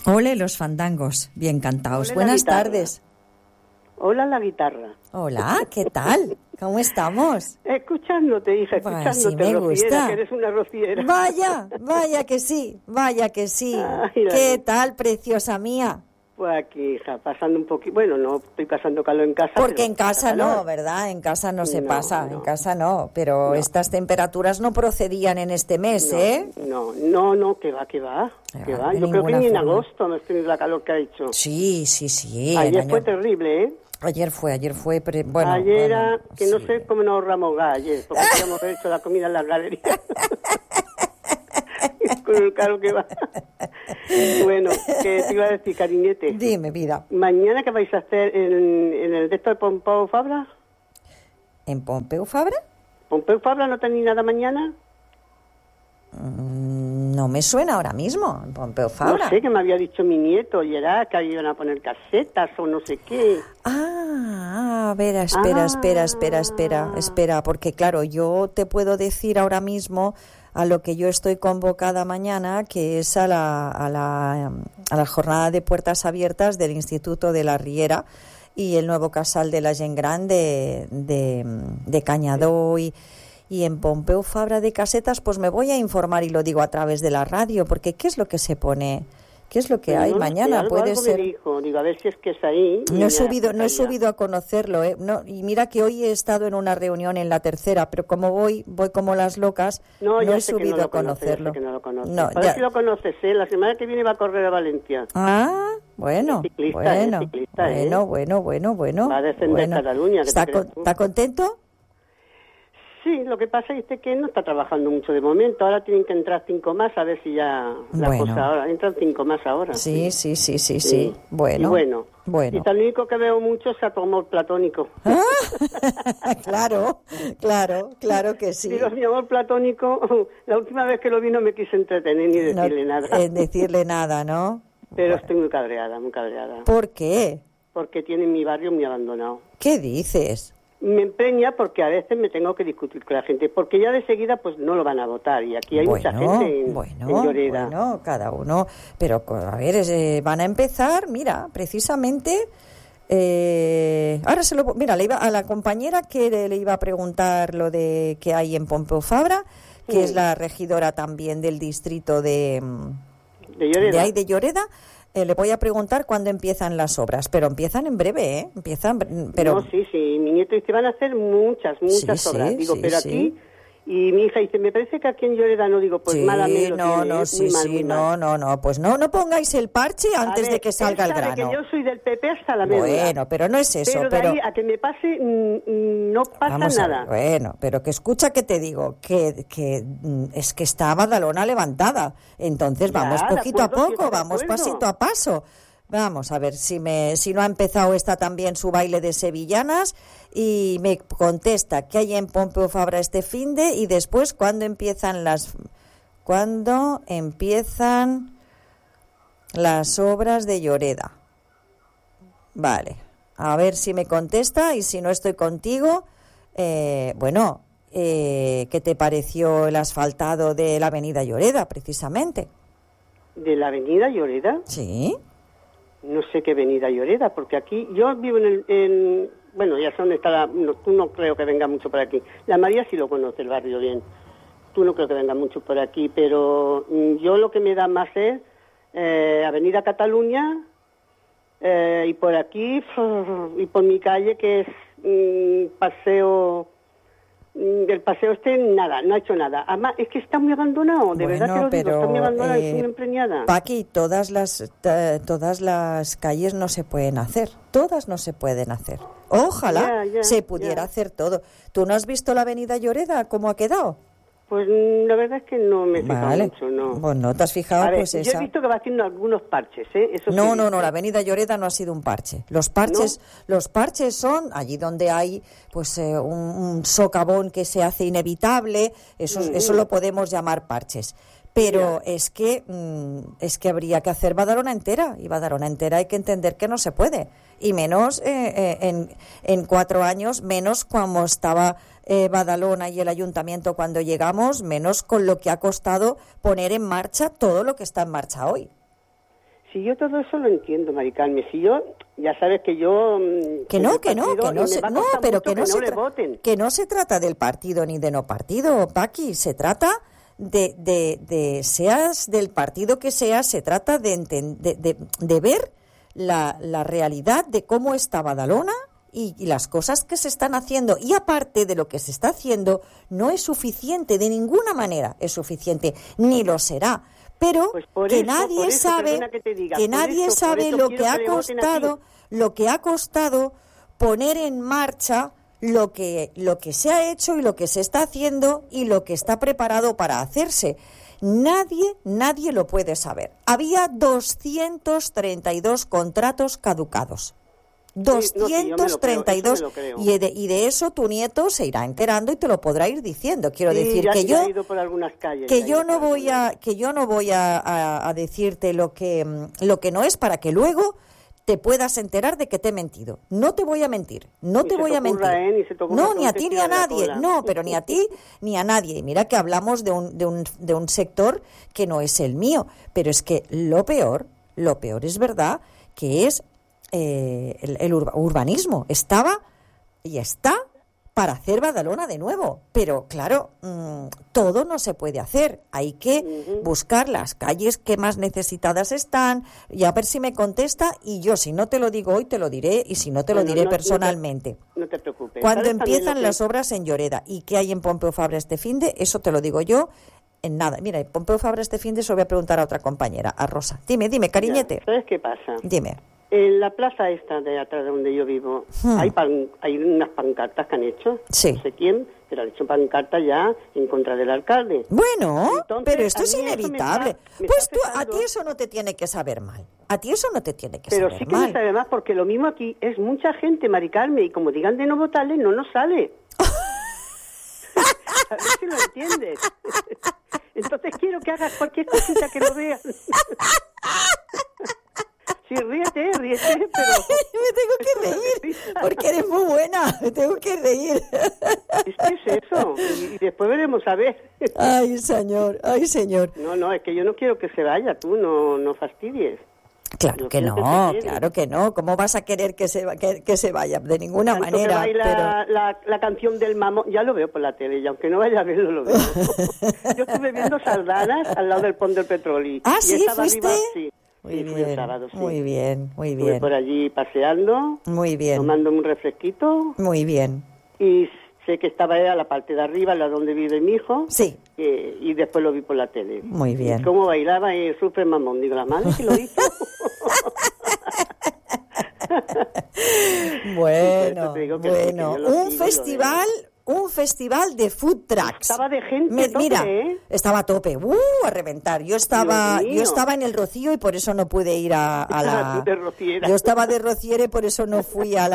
Ole los fandangos, bien cantados. Ole Buenas tardes. Hola la guitarra. Hola, ¿qué tal? ¿Cómo estamos? Escuchándote, hija, escuchándote, sí me rociera, gusta. que eres una rociera. Vaya que sí, vaya que sí. Ay, ¿Qué tal, preciosa mía? Pues aquí, hija, pasando un poquito. Bueno, no estoy pasando calor en casa. Porque pero en casa calor. no, ¿verdad? En casa no se No, pasa, no. en casa no. Pero No. estas temperaturas no procedían en este mes, No, ¿eh? no, que va. Que va, Que va. de Yo creo que ninguna ni en forma. agosto hemos tenido la calor que ha hecho. Sí. el Ayer año- fue terrible, ¿eh? Ayer fue, Ayer, que no sí. sé cómo nos ahorramos gas ayer, porque hemos hecho la comida en las galerías. Con el calor que va. Bueno, que te iba a decir, cariñete. Dime, vida. ¿Mañana qué vais a hacer en el de esto de Pompeu Fabra? ¿En Pompeu Fabra? ¿Pompeu Fabra no tenéis nada mañana? No me suena ahora mismo, en Pompeu Fabra. No sé, que me había dicho mi nieto, Gerard, que iban a poner casetas o no sé qué. A ver, espera, porque claro, yo te puedo decir ahora mismo a lo que yo estoy convocada mañana, que es a la jornada de puertas abiertas del Instituto de la Riera y el nuevo casal de la Gent Gran de Cañadó y en Pompeu Fabra de casetas, pues me voy a informar y lo digo a través de la radio, porque ¿qué es lo que se pone? ¿Qué es lo que hay No mañana? sé, Puede algo ser. me dijo, digo, a ver si es que es ahí. No he subido a conocerlo, ¿eh? No, y mira que hoy he estado en una reunión en la tercera, pero como voy como las locas, no he subido a conocerlo. Yo sé que no lo conoce. No, A ver ya. si lo conoces, ¿eh? La semana que viene va a correr a Valencia. Ah, bueno, Es ciclista, bueno, es ciclista, ¿eh? bueno. Va a defender Cataluña. ¿Qué ¿Está, te crees tú? ¿Está contento? Sí, lo que pasa es que no está trabajando mucho de momento. Ahora tienen que entrar 5 más, a ver si ya la Bueno. cosa ahora. Entran 5 más ahora. Sí. Y Bueno. Y tal único que veo mucho es a tu amor platónico. Claro que sí. Digo, mi amor platónico, la última vez que lo vi no me quise entretener ni decirle nada. Decirle nada, ¿no? Pero estoy muy cabreada, muy cabreada. ¿Por qué? Porque tiene mi barrio muy abandonado. ¿Qué dices? Me empeña porque a veces me tengo que discutir con la gente, porque ya de seguida pues no lo van a votar, y aquí hay mucha gente en Lloreda. Bueno, cada uno, pero a ver, van a empezar, mira, precisamente, ahora le iba a la compañera que le iba a preguntar lo de que hay en Pompeu Fabra, que es la regidora también del distrito de Lloreda. Le voy a preguntar cuándo empiezan las obras, pero empiezan en breve, ¿eh? Pero... No, sí, mi nieto dice, van a hacer muchas obras. Digo, pero aquí, y mi hija dice, me parece que aquí en Lloreda no, digo, pues malamente lo tiene, no, pues no pongáis el parche antes de que salga el grano. Que yo soy del PP hasta la médula. Bueno, pero no es eso. Pero de ahí a que me pase, no pasa nada. Bueno, pero que escucha que te digo, que es que está Badalona levantada. Entonces vamos poquito a poco, vamos pasito a paso. Vamos a ver si no ha empezado esta también su baile de sevillanas y me contesta que hay en Pompeu Fabra este finde y después cuándo empiezan las obras de Lloreda. Vale, a ver si me contesta y si no estoy contigo, ¿qué te pareció el asfaltado de la avenida Lloreda precisamente? ¿De la avenida Lloreda? Sí. No sé qué avenida Lloreda, porque aquí yo vivo bueno, ya sé dónde está tú no creo que venga mucho por aquí. La María sí lo conoce el barrio bien. Tú no creo que venga mucho por aquí, pero yo lo que me da más es Avenida Cataluña y por aquí y por mi calle que es paseo. Del paseo nada, no ha hecho nada. Además, es que está muy abandonado, de verdad que lo digo, está muy abandonado, estoy muy empreñada. Paqui, todas las calles no se pueden hacer, todas no se pueden hacer. Ojalá se pudiera hacer todo. ¿Tú no has visto la avenida Lloreda, cómo ha quedado? Pues la verdad es que no me he fijado mucho, ¿no? Pues no te has fijado, pues esa. Yo he visto que va haciendo algunos parches, ¿eh? Eso no, la avenida Lloreda no ha sido un parche. Los parches son allí donde hay pues un socavón que se hace inevitable, eso lo podemos llamar parches. Pero es que habría que hacer Badalona entera, y Badalona entera hay que entender que no se puede, y menos en 4 años, menos como estaba Badalona y el ayuntamiento cuando llegamos, menos con lo que ha costado poner en marcha todo lo que está en marcha hoy. Si yo todo eso lo entiendo, Mari Carmen. Si yo, ya sabes que yo... Que no se trata del partido ni de no partido, Paqui. Se trata de seas del partido que seas, se trata de ver la realidad de cómo está Badalona y las cosas que se están haciendo. Y aparte de lo que se está haciendo, no es suficiente, de ninguna manera es suficiente, ni lo será. Pero que nadie sabe lo que ha costado poner en marcha lo que se ha hecho y lo que se está haciendo y lo que está preparado para hacerse. Nadie lo puede saber. Había 232 contratos caducados. 232 y de eso tu nieto se irá enterando y te lo podrá ir diciendo. Quiero decir que yo no voy a decirte lo que no es, para que luego te puedas enterar de que te he mentido. No te voy a mentir, no te voy a mentir. No, ni a ti ni a nadie. No, pero ni a ti ni a nadie. Y mira que hablamos de un sector que no es el mío, pero es que lo peor es verdad que es el urbanismo. Estaba y está para hacer Badalona de nuevo, pero claro, todo no se puede hacer. Hay que buscar las calles que más necesitadas están, y a ver si me contesta, y yo, si no te lo digo hoy, te lo diré, y si no te lo diré personalmente. No te preocupes. Cuando empiezan las obras en Lloreda. ¿Y qué hay en Pompeu Fabra este finde? Eso te lo digo yo en nada. Mira, en Pompeu Fabra este finde se lo voy a preguntar a otra compañera, a Rosa. Dime, cariñete. Ya, ¿sabes qué pasa? Dime. En la plaza esta de atrás de donde yo vivo, hay unas pancartas que han hecho, sí. No sé quién, pero han hecho pancartas ya en contra del alcalde. Bueno, entonces, pero esto es inevitable. A ti eso no te tiene que saber mal. A ti eso no te tiene que saber mal. Pero sí que me sabe más, porque lo mismo aquí es mucha gente, Mari Carmen, y como digan de no votarle, no nos sale. A ver si lo entiendes. Entonces quiero que hagas cualquier cosita que lo veas. Sí, ríete, pero... Me tengo que reír, porque eres muy buena, me tengo que reír. Es que es eso, y después veremos a ver. Ay, señor. No, es que yo no quiero que se vaya, tú no fastidies. Claro que no. ¿Cómo vas a querer que se vaya? De ninguna manera. Que la canción del mamón, ya lo veo por la tele, y aunque no vaya a verlo, lo veo. Yo estuve viendo sardanas al lado del Pont del Petroli. Ah, ¿sí? ¿Fuiste? Arriba, sí. Muy bien, el sábado, sí. Muy bien. Estuve por allí paseando, muy bien, tomando un refresquito. Muy bien. Y sé que estaba a la parte de arriba, la donde vive mi hijo. Sí. Y después lo vi por la tele. Muy bien. Y cómo bailaba y súper mamón. Digo, la madre que lo hizo. Bueno, un festival de food trucks. Estaba de gente tope, mira, estaba a tope, a reventar. Yo estaba en el Rocío y por eso no pude ir a la... Yo estaba de rociera y por eso no fui al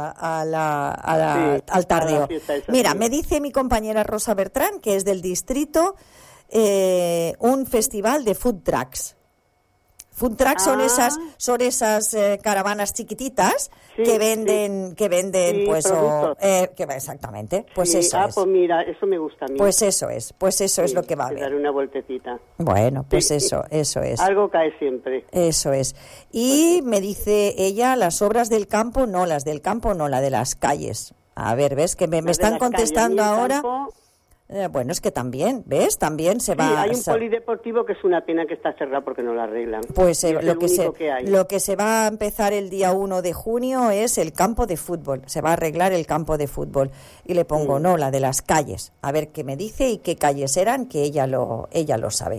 tardeo. Mira, me dice mi compañera Rosa Bertrán, que es del distrito, un festival de food trucks. Food trucks son esas caravanas chiquititas que venden pues exactamente, pues sí. Eso es. Pues mira, eso me gusta a mí. Pues eso es lo que va a haber. Dar una vueltecita. Bueno, pues eso es. Algo cae siempre. Eso es. Y me dice ella, las obras del campo no, las del campo no, la de las calles. A ver, ¿ves? Que me están contestando ahora. Bueno, es que también, ¿ves? También se va... Sí, hay un polideportivo que es una pena que está cerrado porque no lo arreglan. Pues lo que se va a empezar el día 1 de junio es el campo de fútbol. Se va a arreglar el campo de fútbol. Y le pongo, no, la de las calles. A ver qué me dice y qué calles eran, que ella lo sabe.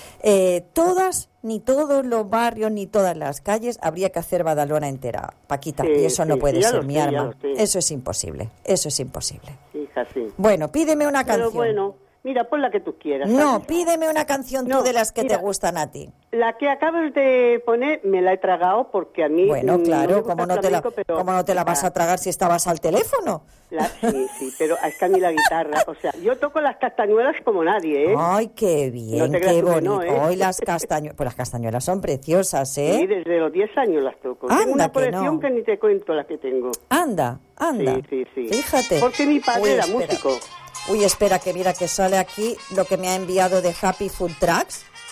Ni todos los barrios, ni todas las calles, habría que hacer Badalona entera, Paquita, y eso no puede ser mi arma. Eso es imposible. Hija, sí. Bueno, pídeme una canción. Pero bueno, mira, pon la que tú quieras. No, ¿sabes? pídeme una canción tú de las que te gustan a ti. La que acabas de poner me la he tragado porque a mí... Bueno, claro, ¿cómo no te la vas a tragar si estabas al teléfono? Sí, pero es que a mí la guitarra, o sea, yo toco las castañuelas como nadie, ¿eh? Ay, qué bien, qué bonito. Hoy las castañuelas, pues las castañuelas son preciosas, ¿eh? Sí, desde los 10 años las toco. Tengo una colección que ni te cuento las que tengo. Anda. Sí. Fíjate. Porque mi padre era músico. Espera, que mira que sale aquí lo que me ha enviado de Happy Food Trucks.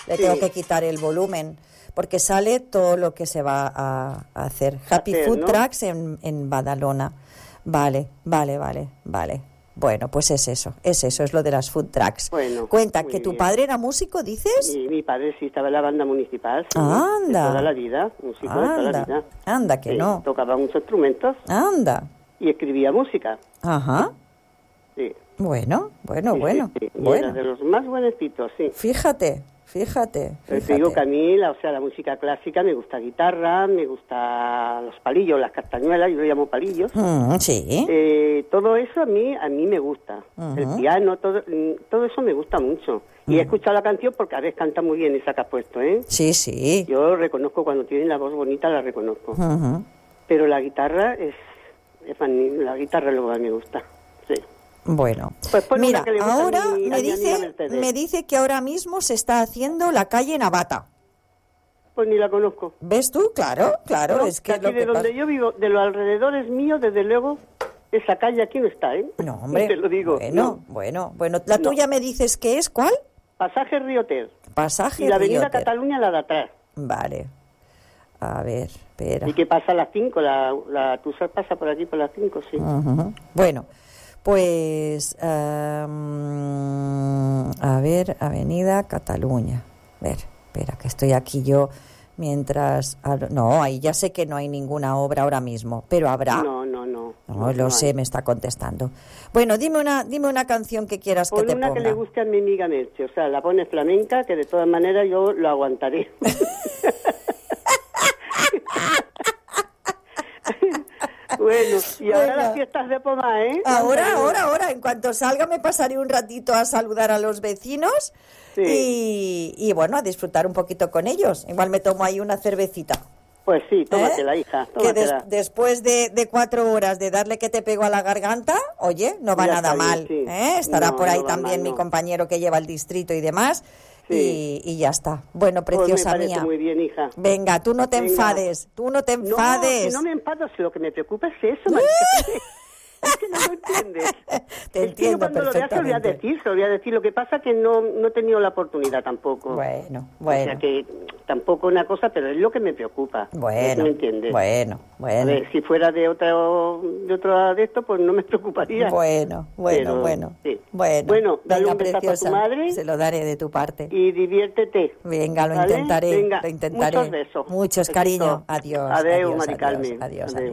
le Sí. tengo que quitar el volumen, porque sale todo lo que se va a hacer. Happy Hacer, Food ¿no? Trucks en Badalona. Vale. Bueno, pues es eso, es lo de las food trucks. Bueno, Cuenta, muy que tu bien. padre era músico, ¿dices? Y mi padre sí estaba en la banda municipal, sí, Anda. de toda la vida, músico de toda la vida. Anda, que Sí, no. tocaba muchos instrumentos Anda. y escribía música. Ajá. Sí. Bueno. Sí, sí. Y era de los más buenecitos, sí. Fíjate. Pero te digo que a mí, la música clásica, me gusta guitarra, me gusta los palillos, las castañuelas, yo lo llamo palillos. Sí. Todo eso a mí me gusta. El piano, todo eso me gusta mucho. Y he escuchado la canción porque a veces canta muy bien esa que has puesto, ¿eh? Sí. Yo reconozco cuando tienen la voz bonita, la reconozco. Pero la guitarra la guitarra es lo que más me gusta, sí. Bueno, Pues pon mira, una que le gusta ahora a mi amiga Mercedes. me dice que ahora mismo se está haciendo la calle Navata. Pues ni la conozco. ¿Ves tú? Claro, No, es que aquí lo de que donde pasa... yo vivo, de los alrededores míos, desde luego, esa calle aquí no está, ¿eh? No, hombre, Y te lo digo. bueno, la No. tuya me dices que es, ¿cuál? Pasaje Río Ter. Pasaje Y la avenida Río Ter. Cataluña, la de atrás. Vale, a ver, espera. Y que pasa a las 5, la Tusar pasa por aquí por las 5, sí. Ujú. Bueno, pues a ver, Avenida Cataluña. A ver, espera, que estoy aquí yo mientras... No, ahí ya sé que no hay ninguna obra ahora mismo, pero habrá. No. No lo sé, hay. me está contestando. Bueno, dime una canción que quieras Pon que te una ponga. que le guste a mi amiga Merche, o sea, la pone flamenca, que de todas maneras yo lo aguantaré. Bueno, y ahora Venga. las fiestas de Pomar, ¿eh? Ahora, en cuanto salga me pasaré un ratito a saludar a los vecinos y bueno, a disfrutar un poquito con ellos. Igual me tomo ahí una cervecita. Pues sí, tómatela, hija, Que tómatela. después de 4 horas de darle que te pego a la garganta, oye, no va Ya nada está bien, mal. sí. Estará No, por ahí no va también mal, mi no. compañero que lleva el distrito y demás. Sí. Y ya está. Bueno, Pues preciosa me parece mía. muy bien, hija. Venga, tú no te Venga. enfades. No, si no me enfado, si lo que me preocupa es eso, Maricarmen. Es que no lo entiendes. Te Es que yo entiendo cuando lo veas se lo voy a decir. Lo que pasa es que no he tenido la oportunidad tampoco. Bueno. O sea que tampoco una cosa, pero es lo que me preocupa. Bueno, ¿Me entiendes? bueno. A ver, si fuera de otro de esto, pues no me preocuparía. Bueno. Sí. Bueno, Bueno, dale venga, un besazo a tu preciosa, madre. se lo daré de tu parte. Y diviértete. Venga, lo ¿Vale? intentaré, Venga, lo intentaré. muchos besos. Muchos Besitos. cariño. Adiós. Adeu, adiós, Mari Carmen. adiós. Adeu.